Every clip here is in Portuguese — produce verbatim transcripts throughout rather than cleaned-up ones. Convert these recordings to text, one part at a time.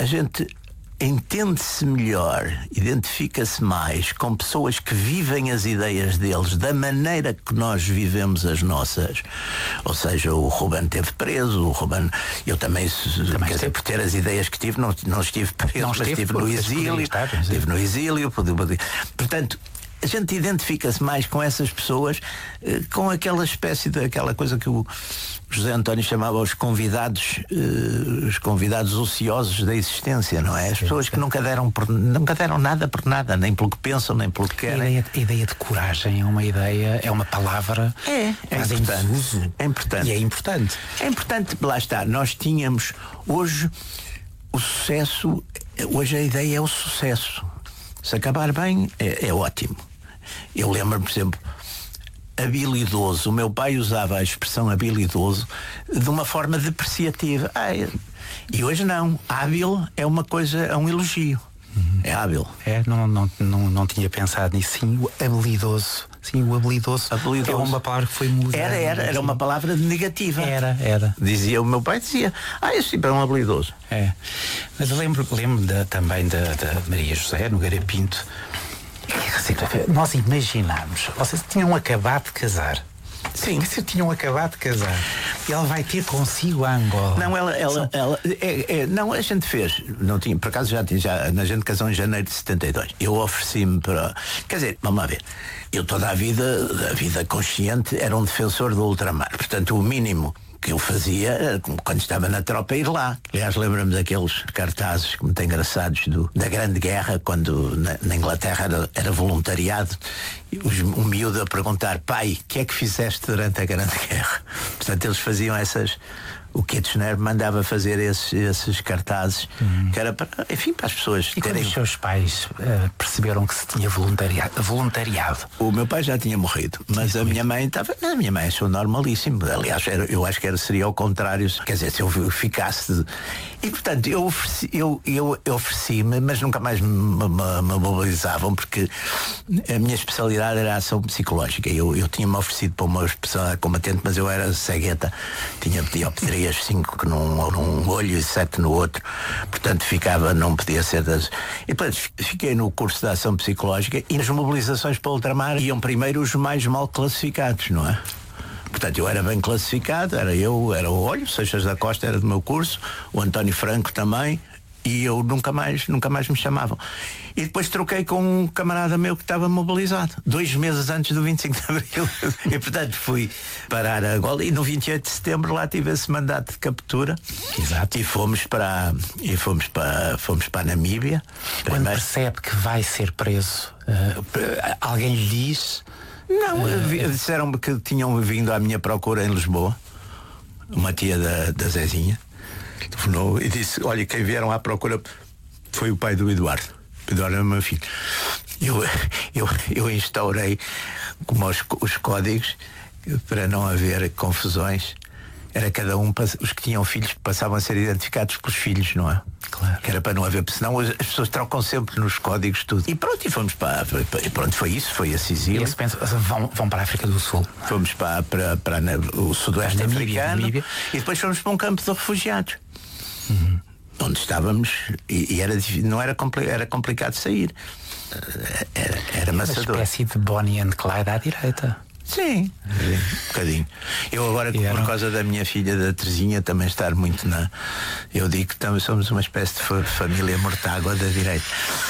gente entende-se melhor, identifica-se mais com pessoas que vivem as ideias deles da maneira que nós vivemos as nossas. Ou seja, o Ruben esteve preso, o Ruben, eu também, também quer dizer, por ter as ideias que tive, não, não estive preso, não mas estive, estive no exílio, estar, estive no exílio, portanto, a gente identifica-se mais com essas pessoas, com aquela espécie de, aquela coisa que o José António chamava os convidados, uh, os convidados ociosos da existência, não é? As pessoas que nunca deram, por, nunca deram nada por nada, nem pelo que pensam, nem pelo que querem. A ideia, a ideia de coragem é uma ideia, é uma palavra é, é importante, uso, é importante. E é importante. É importante, lá está, nós tínhamos hoje o sucesso, hoje a ideia é o sucesso. Se acabar bem, é, é ótimo. Eu lembro, por exemplo, habilidoso. O meu pai usava a expressão habilidoso de uma forma depreciativa. Ah, e hoje não. Hábil é uma coisa, é um elogio. Uhum. É hábil. É, não, não, não, não tinha pensado nisso. Sim, o habilidoso. Sim, o habilidoso. habilidoso. É uma palavra que foi mudada. Era, era, era uma palavra negativa. Era, era. Dizia, o meu pai dizia, ah, esse tipo é um habilidoso. É. Mas eu lembro, lembro de, também da, da Maria José Nogueira Pinto. Nós imaginámos, vocês tinham acabado de casar. Sim. Vocês tinham acabado de casar. E ela vai ter consigo a Angola. Não, ela, ela, ela é, é, não, a gente fez, não tinha, por acaso já tinha, já, a gente casou em janeiro de setenta e dois. Eu ofereci-me para, quer dizer, vamos lá ver, eu toda a vida, a vida consciente, era um defensor do ultramar, portanto o mínimo que eu fazia era, quando estava na tropa, ir lá. Aliás, lembro-me daqueles cartazes muito engraçados do, da Grande Guerra, quando na, na Inglaterra era, era voluntariado, os, um miúdo a perguntar, pai, o que é que fizeste durante a Grande Guerra? Portanto, eles faziam essas... O Kitchener mandava fazer esses, esses cartazes, uhum. que era para, enfim, para as pessoas e terem... quando os seus pais uh, perceberam que se tinha voluntariado, voluntariado? O meu pai já tinha morrido, mas tinha a minha mãe estava... A minha mãe achou normalíssimo. Aliás, era, eu acho que era, seria ao contrário. Quer dizer, se eu ficasse... De... E, portanto, eu ofereci, eu, eu, eu ofereci-me, mas nunca mais me, me, me mobilizavam, porque a minha especialidade era a ação psicológica. Eu, eu tinha-me oferecido para uma especialidade combatente, mas eu era cegueta, tinha dioptria cinco num, num olho e sete no outro, portanto ficava, não podia ser das... E depois fiquei no curso de ação psicológica e nas mobilizações para o ultramar iam primeiro os mais mal classificados, não é? Portanto, eu era bem classificado, era eu, era o Olho, Seixas da Costa era do meu curso, o António Franco também, e eu nunca mais, nunca mais me chamavam. E depois troquei com um camarada meu que estava mobilizado, dois meses antes do vinte e cinco de Abril. E portanto fui parar a Angola e no vinte e oito de setembro lá tive esse mandato de captura. Exato. E fomos para, e fomos para, fomos para a Namíbia. Quando primeiro... percebe que vai ser preso, uh, alguém lhe diz... Não, uh... disseram-me que tinham vindo à minha procura em Lisboa, uma tia da, da Zezinha. Telefonou e disse, olha, quem vieram à procura foi o pai do Eduardo. O Eduardo era meu filho. Eu, eu, eu instaurei como os, os códigos para não haver confusões. Era cada um, os que tinham filhos passavam a ser identificados pelos filhos, não é? Claro. Que era para não haver, porque senão as pessoas trocam sempre nos códigos tudo. E pronto, e fomos para, e pronto, foi isso, foi a Sicília. E pensa, vão, vão para a África do Sul. Fomos para, para, para o sudoeste africano. Namíbia. E depois fomos para um campo de refugiados. Uhum. Onde estávamos e, e era, não era, compli- era complicado sair. Era, era amassador. Uma espécie de Bonnie and Clyde à direita. Sim, um bocadinho. Eu agora, por era... causa da minha filha, da Terezinha, também estar muito na... Eu digo que também somos uma espécie de fa- família mortágua da direita.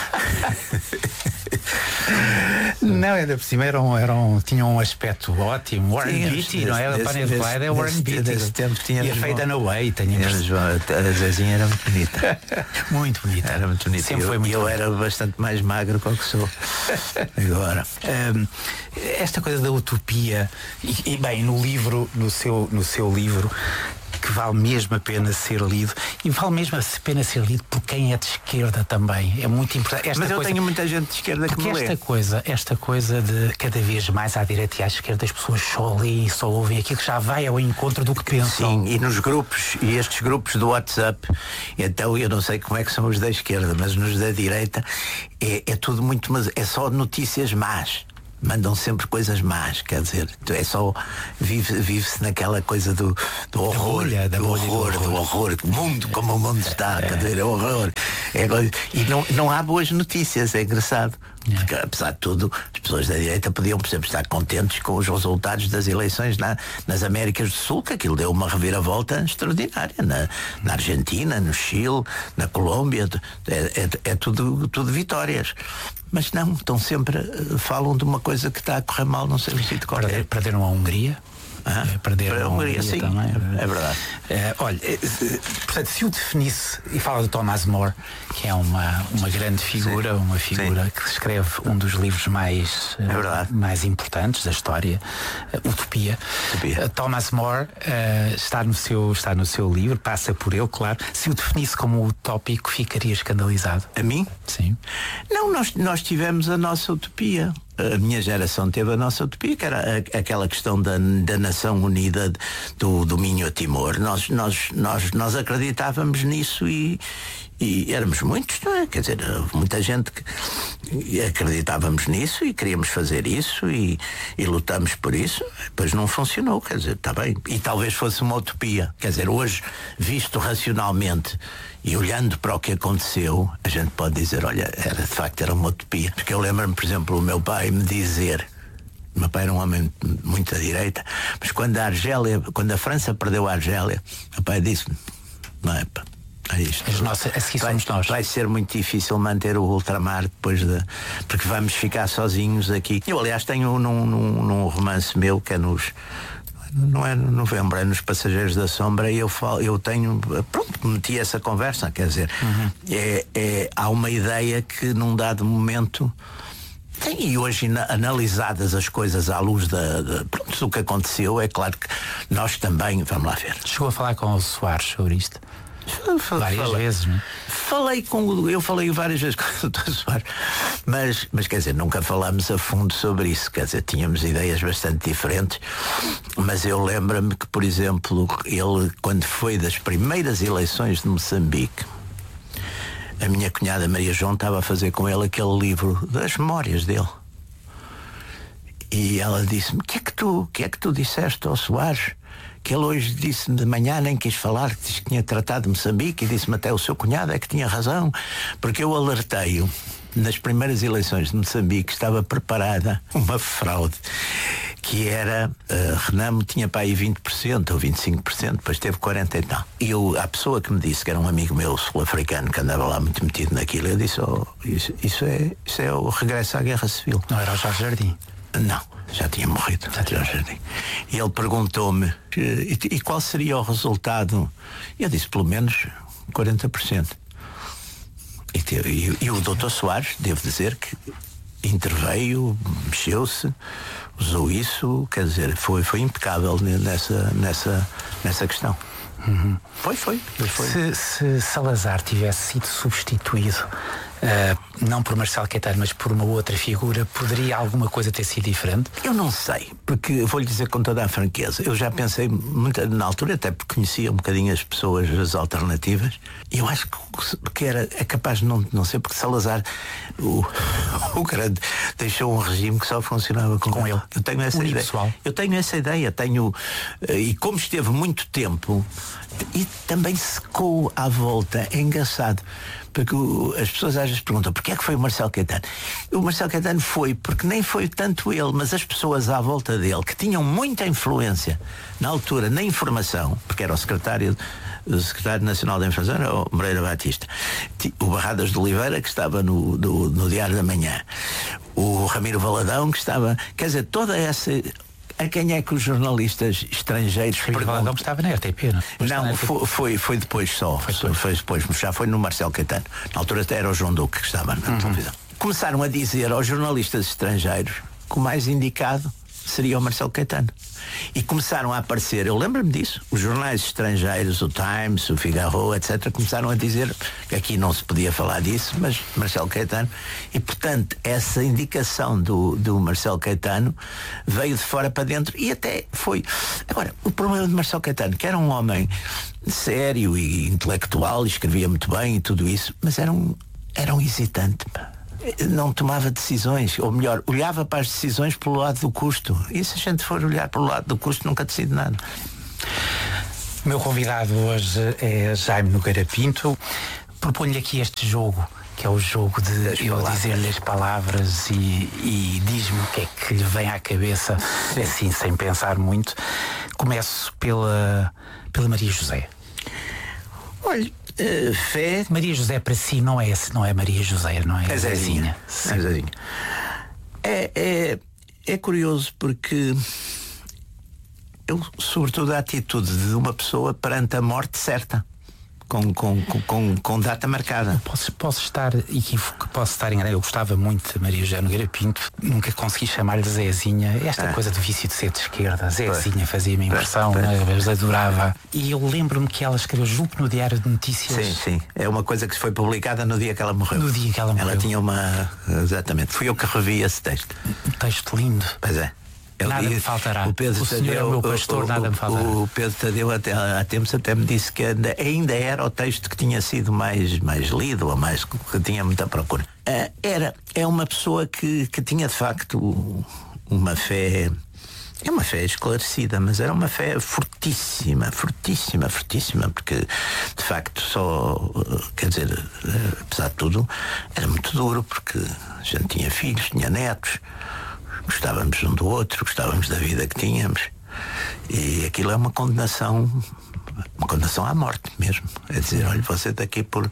Não, ainda por cima eram, eram, tinham um aspecto ótimo. Warren Beatty, não é? A Bonnie and Clyde é Warren Beatty. Desse tempo tinha e a Faye Dunaway. A Zezinha era muito bonita. Muito bonita. Era muito bonita. Sempre eu, foi muito eu bonita. era bastante mais magro do que sou agora. Um, esta coisa da utopia e, e bem, no livro, no seu, no seu livro, que vale mesmo a pena ser lido, e vale mesmo a pena ser lido por quem é de esquerda também. É muito importante. Esta Mas eu coisa, tenho muita gente de esquerda que me lê. Esta coisa, esta coisa de cada vez mais à direita e à esquerda as pessoas só leem e só ouvem aquilo que já vai ao encontro do que pensam. Sim, e nos grupos, e estes grupos do WhatsApp, então eu não sei como é que são os da esquerda, mas nos da direita é, é tudo muito, mas é só notícias más. mandam sempre coisas más, quer dizer, é só vive, vive-se naquela coisa do, do horror, da bolha, da do, bolha horror do do horror, do mundo como o mundo está, quer dizer, é horror. É, e não, não há boas notícias, é engraçado. Porque, apesar de tudo, as pessoas da direita podiam, por exemplo, estar contentes com os resultados das eleições na, nas Américas do Sul, que aquilo deu uma reviravolta extraordinária. Na, na Argentina, no Chile, na Colômbia, é, é, é tudo, tudo vitórias. Mas não, estão sempre, falam de uma coisa que está a correr mal, não sei o sítio qualquer. Perder, perderam a Hungria. Ah, é, perderam a Hungria, sim, também. É verdade. É, olha, é, portanto, se o definisse, e fala de Thomas More, que é uma, uma grande figura, sim, uma figura sim. que escreve um dos livros mais, é mais importantes da história, Utopia. Utopia. Thomas More uh, está, no seu, está no seu livro, passa por ele, claro. Se o definisse como utópico, ficaria escandalizado. A mim? Sim. Não, nós, nós tivemos a nossa utopia. A minha geração teve a nossa utopia, que era a, aquela questão da, da nação unida do domínio a Timor. Nós, nós, nós, nós acreditávamos nisso e, e éramos muitos, não é? Quer dizer, muita gente que acreditávamos nisso e queríamos fazer isso e, e lutamos por isso. Depois não funcionou, quer dizer, está bem. E talvez fosse uma utopia. Quer dizer, hoje, visto racionalmente e olhando para o que aconteceu, a gente pode dizer, olha, era, de facto era uma utopia. Porque eu lembro-me, por exemplo, o meu pai me dizer, o meu pai era um homem muito à direita, mas quando a Argélia, quando a França perdeu a Argélia, o pai disse-me, não é pá, é isto. As nossas, assim vai, somos nós. Vai ser muito difícil manter o ultramar depois de... Porque vamos ficar sozinhos aqui. Eu, aliás, tenho num, num, num romance meu, que é nos... Não é no novembro, é nos Passageiros da Sombra, e eu falo, eu tenho, pronto, meti essa conversa, quer dizer, uhum. é, é, há uma ideia que num dado momento tem, e hoje analisadas as coisas à luz da, da, pronto, do que aconteceu, é claro que nós também, vamos lá ver. Chegou a falar com o Soares sobre isto? Várias falei, vezes, não é? Falei com eu falei várias vezes com o doutor Soares, mas, mas quer dizer, nunca falámos a fundo sobre isso, quer dizer, tínhamos ideias bastante diferentes, mas eu lembro-me que, por exemplo, ele, quando foi das primeiras eleições de Moçambique, a minha cunhada Maria João estava a fazer com ele aquele livro das memórias dele. E ela disse-me, o que é que tu, que é que tu disseste ao Soares? Que ele hoje disse-me de manhã, nem quis falar, que disse que tinha tratado de Moçambique, e disse-me até o seu cunhado é que tinha razão, porque eu alertei-o nas primeiras eleições de Moçambique, estava preparada uma fraude, que era, uh, Renamo tinha para aí vinte por cento ou vinte e cinco por cento, depois teve quarenta por cento e tal. E eu, a pessoa que me disse, que era um amigo meu sul-africano, que andava lá muito metido naquilo, eu disse, oh, isso, isso, é, isso é o regresso à Guerra Civil. Não era o Jorge Jardim? Não, já tinha morrido. Já tinha morrido. E ele perguntou-me, e, e qual seria o resultado? Eu disse, pelo menos quarenta por cento. E, e, e o doutor Soares, devo dizer que interveio, mexeu-se, usou isso, quer dizer, foi, foi impecável nessa, nessa, nessa questão. Uhum. Foi, foi. foi. Se, se Salazar tivesse sido substituído, uh, não por Marcelo Caetano, mas por uma outra figura, poderia alguma coisa ter sido diferente? Eu não sei, porque vou-lhe dizer com toda a franqueza, eu já pensei muito na altura, até porque conhecia um bocadinho as pessoas, as alternativas, e eu acho que, que era, é capaz de não, não ser, porque Salazar, o, o grande, deixou um regime que só funcionava com, com ele. Eu tenho essa ideia. Eu tenho essa ideia, tenho, e como esteve muito tempo, e também secou à volta, é engraçado, porque o, as pessoas às vezes perguntam porquê é que foi o Marcelo Caetano. O Marcelo Caetano foi porque nem foi tanto ele, mas as pessoas à volta dele que tinham muita influência na altura na informação, porque era o secretário o secretário nacional da informação era o Moreira Batista, o Barradas de Oliveira, que estava no, no, no Diário da Manhã, o Ramiro Valadão, que estava, quer dizer, toda essa... A quem é que os jornalistas estrangeiros perguntam? Não estava na R T P, não? Não, foi, foi, foi depois só. Foi depois. foi depois, já foi no Marcelo Caetano. Na altura até era o João Duque que estava na uhum. televisão. Começaram a dizer aos jornalistas estrangeiros que o mais indicado seria o Marcelo Caetano. E começaram a aparecer, eu lembro-me disso, os jornais estrangeiros, o Times, o Figaro, etcétera, começaram a dizer que aqui não se podia falar disso, mas Marcelo Caetano. E, portanto, essa indicação do, do Marcelo Caetano veio de fora para dentro e até foi... Agora, o problema de Marcelo Caetano, que era um homem sério e intelectual, e escrevia muito bem e tudo isso, mas era um, era um hesitante, pá. não tomava decisões, ou melhor, olhava para as decisões pelo lado do custo. E se a gente for olhar pelo lado do custo, nunca decide nada. O meu convidado hoje é Jaime Nogueira Pinto. Proponho-lhe aqui este jogo, que é o jogo de eu dizer-lhe as palavras e, e diz-me o que é que lhe vem à cabeça, assim, sem pensar muito. Começo pela, pela Maria José. Olha, uh, fé... Maria José para si não é, não é Maria José, não é? É Zezinha. É Zezinha. É, é, é curioso porque eu, sobretudo, a atitude de uma pessoa perante a morte certa. Com, com, com, com data marcada. Posso, posso estar equívoco, posso estar enganado. Eu gostava muito de Maria José Nogueira Pinto. Nunca consegui chamar-lhe Zezinha. Esta ah. coisa do vício de ser de esquerda, Zezinha, fazia-me impressão, mas adorava. E eu lembro-me que ela escreveu, julgo, no Diário de Notícias. Sim, sim. É uma coisa que foi publicada no dia que ela morreu. No dia que ela morreu. Ela tinha uma... Exatamente. Fui eu que revi esse texto. Um texto lindo. Pois é. Eu nada me faltará. O, Pedro o Tadeu, senhor é o meu pastor, o, nada me faltará. O Pedro Tadeu até, há tempos até me disse que ainda, ainda era o texto que tinha sido mais, mais lido, ou mais que tinha muita procura. Uh, era, é uma pessoa que, que tinha de facto uma fé, é uma fé esclarecida, mas era uma fé fortíssima, fortíssima, fortíssima, porque de facto só, quer dizer, apesar de tudo, era muito duro, porque a gente tinha filhos, tinha netos. Gostávamos um do outro, gostávamos da vida que tínhamos. E aquilo é uma condenação, uma condenação à morte mesmo. É dizer, olha, você daqui por...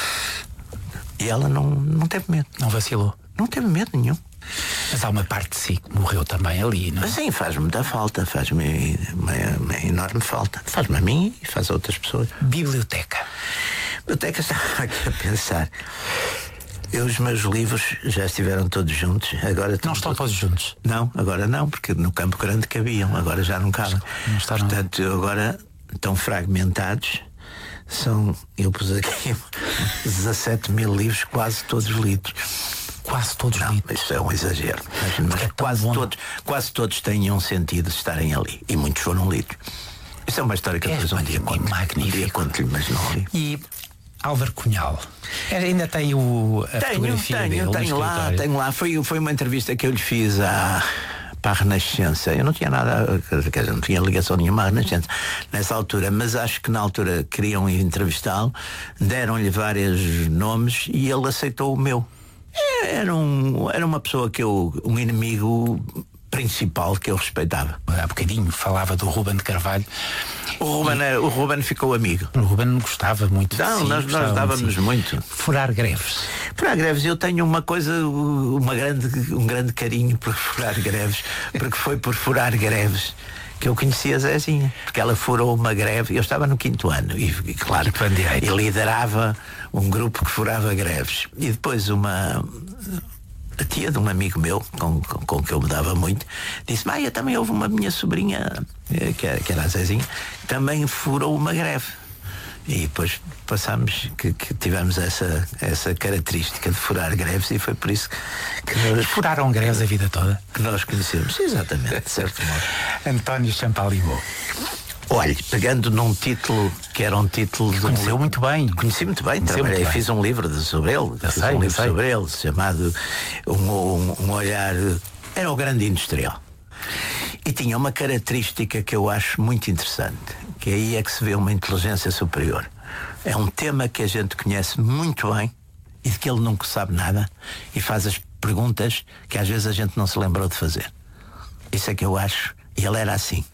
E ela não, não teve medo. Não vacilou? Não teve medo nenhum. Mas há uma parte de si que morreu também ali, não é? Mas sim, faz muita falta, faz-me uma, uma enorme falta. Faz-me a mim e faz a outras pessoas. Biblioteca. Biblioteca, estava aqui a pensar... Eu, os meus livros já estiveram todos juntos. Agora não estão todos juntos? Não, agora não, porque no Campo Grande cabiam, agora já não cabem. Não está, não. Portanto, agora estão fragmentados. São, eu pus aqui dezassete mil livros, quase todos lidos. Quase todos não, lidos? Isso é um exagero. Mas, mas é quase, todos, quase todos têm um sentido de estarem ali. E muitos foram lidos. Isso é uma história que é, depois um dia conto. Magnífico. Um dia conto-lhe, mas não li. E Álvaro Cunhal, ainda tem o, a tenho, fotografia tenho, dele tenho lá, tenho lá. Foi, foi uma entrevista que eu lhe fiz à, para a Renascença. Eu não tinha nada, quer dizer, não tinha ligação nenhuma à Renascença nessa altura, mas acho que na altura queriam entrevistá-lo, deram-lhe vários nomes e ele aceitou o meu. Era, um, era uma pessoa que eu, um inimigo principal que eu respeitava. Há bocadinho falava do Ruben de Carvalho. O Ruben, e... o Ruben ficou amigo. O Ruben gostava muito não, de si, nós, nós dávamos muito. Furar greves. Furar greves, eu tenho uma coisa, uma grande, um grande carinho por furar greves, porque foi por furar greves que eu conhecia a Zezinha, porque ela furou uma greve. Eu estava no quinto ano e, e claro, e liderava um grupo que furava greves. E depois uma... a tia de um amigo meu, com, com, com que eu me dava muito, disse, Maia, também houve uma minha sobrinha, que era, que era a Zezinha, também furou uma greve. E depois passámos, que, que tivemos essa, essa característica de furar greves, e foi por isso que nós... Furaram greves a vida toda? Que nós conhecemos, exatamente, de certo modo. António Champalimau. Olha, pegando num título que era um título... Conheceu um... muito bem. Conheci muito bem, Conheceu trabalhei, muito bem. Fiz um livro de, sobre ele. Eu fiz sei, um livro sei. sobre ele, chamado um, um, um Olhar... Era o Grande Industrial. E tinha uma característica que eu acho muito interessante, que aí é que se vê uma inteligência superior. É um tema que a gente conhece muito bem e de que ele nunca sabe nada e faz as perguntas que às vezes a gente não se lembrou de fazer. Isso é que eu acho. E ele era assim.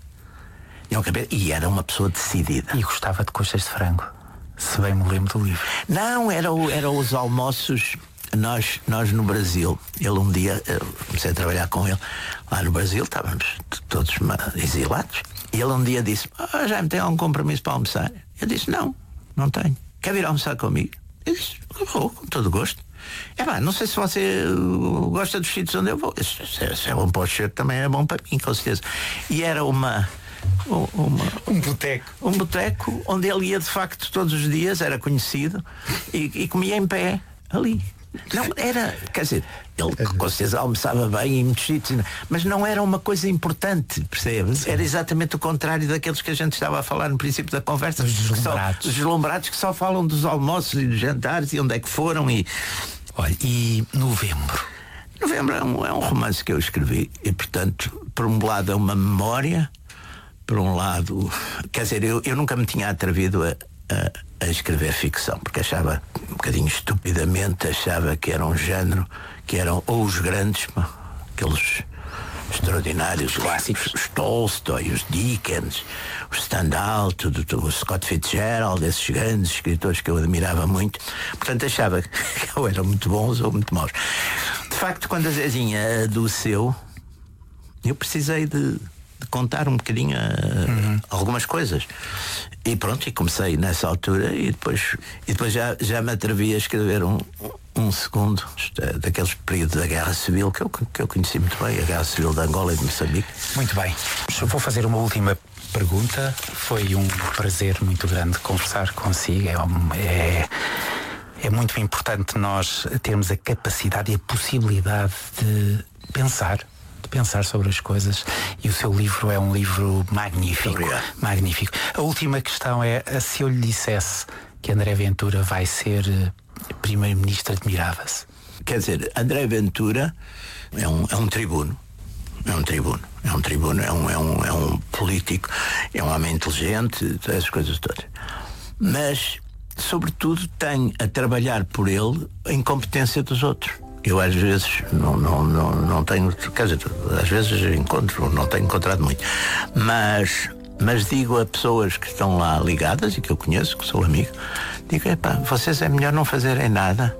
E era uma pessoa decidida. E gostava de coxas de frango, se bem me lembro do livro. Não, era, era os almoços. Nós, nós no Brasil, ele um dia, eu comecei a trabalhar com ele lá no Brasil, estávamos todos exilados, e ele um dia disse, ah, já me tem algum compromisso para almoçar? Eu disse, não, não tenho. Quer vir almoçar comigo? Eu disse, vou, com todo gosto. É pá, não sei se você gosta dos sítios onde eu vou. Se é bom para o cheiro, também é bom para mim, com certeza. E era uma... Uma, um boteco um boteco onde ele ia de facto todos os dias, era conhecido, e, e comia em pé ali. Não era, quer dizer, ele com certeza almoçava bem em muitos sítios, mas não era uma coisa importante, percebes? Era exatamente o contrário daqueles que a gente estava a falar no princípio da conversa. Os deslumbrados. Os deslumbrados que só falam dos almoços e dos jantares e onde é que foram, e, Olha, e Novembro? Novembro é um, é um romance que eu escrevi e, portanto, por um lado é uma memória, por um lado, quer dizer, eu, eu nunca me tinha atrevido a, a, a escrever ficção, porque achava, um bocadinho estupidamente, achava que era um género, que eram ou os grandes, aqueles extraordinários clássicos, os Tolstói, os Dickens, o Stendhal, tudo, tudo, o Scott Fitzgerald, esses grandes escritores que eu admirava muito. Portanto, achava que ou eram muito bons ou muito maus. De facto, quando a Zezinha adoeceu, eu precisei de, de contar um bocadinho uh, uhum. algumas coisas. E pronto, e comecei nessa altura e depois, e depois já, já me atrevi a escrever um, um segundo daqueles períodos da Guerra Civil que eu, que eu conheci muito bem, a Guerra Civil de Angola e de Moçambique. Muito bem. Vou fazer uma última pergunta. Foi um prazer muito grande conversar consigo. É, um, é, é muito importante nós termos a capacidade e a possibilidade de pensar pensar sobre as coisas, e o seu livro é um livro magnífico. Obrigado. Magnífico. A última questão é, se eu lhe dissesse que André Ventura vai ser primeiro-ministro, admirava-se? Quer dizer, André Ventura é um, é um tribuno. É um tribuno. É um tribuno, é um, é, um, é um político, é um homem inteligente, essas coisas todas. Mas, sobretudo, tem a trabalhar por ele a incompetência dos outros. Eu às vezes não, não, não, não tenho, quer dizer, às vezes encontro, não tenho encontrado muito, mas, mas digo a pessoas que estão lá ligadas e que eu conheço, que sou amigo, digo, epá, vocês é melhor não fazerem nada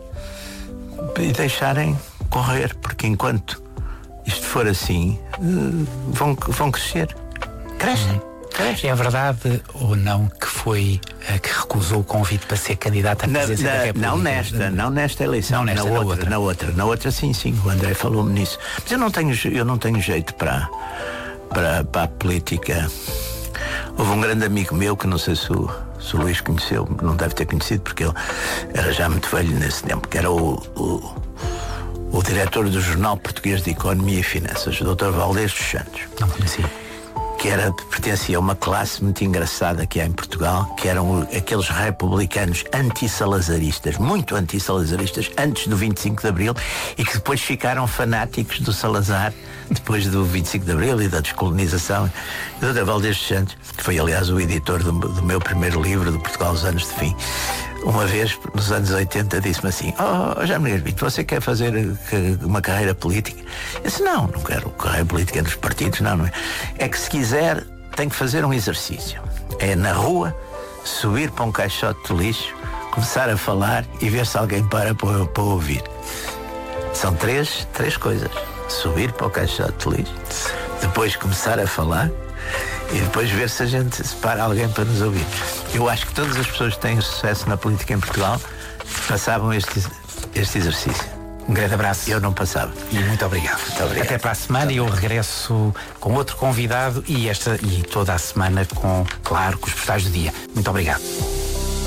e deixarem correr, porque enquanto isto for assim, vão, vão crescer. Crescem. É verdade ou não que foi a que recusou o convite para ser candidata à presidência na, na, da República? Não nesta, não nesta eleição, não nesta, na, na outra, outra. na outra, na outra sim, sim, o André falou-me nisso. Mas eu não tenho, eu não tenho jeito para, para, para a política. Houve um grande amigo meu que não sei se o, se o Luís conheceu, não deve ter conhecido porque ele era já muito velho nesse tempo, que era o, o, o diretor do Jornal Português de Economia e Finanças, o doutor Valdez dos Santos. Não conheci. Que era, pertencia a uma classe muito engraçada que há em Portugal, que eram aqueles republicanos anti-salazaristas, muito anti-salazaristas, antes do vinte e cinco de Abril, e que depois ficaram fanáticos do Salazar, depois do vinte e cinco de Abril e da descolonização. O doutor Valdez dos Santos, que foi aliás o editor do, do meu primeiro livro, do Portugal dos Anos de Fim, uma vez, nos anos oitenta, disse-me assim, oh, Jaime Nogueira Pinto, você quer fazer uma carreira política? Eu disse, não, não quero carreira política nos partidos, não, não é. É que se quiser, tem que fazer um exercício. É na rua, subir para um caixote de lixo, começar a falar e ver se alguém para para, para ouvir. São três, três coisas. Subir para o caixote de lixo, depois começar a falar e depois ver se a gente se para alguém para nos ouvir. Eu acho que todas as pessoas que têm sucesso na política em Portugal passavam este, este exercício. Um grande abraço. Eu não passava. E muito obrigado. Muito obrigado. Até para a semana, e eu regresso com outro convidado e, esta, e toda a semana com, claro, com os postais do dia. Muito obrigado.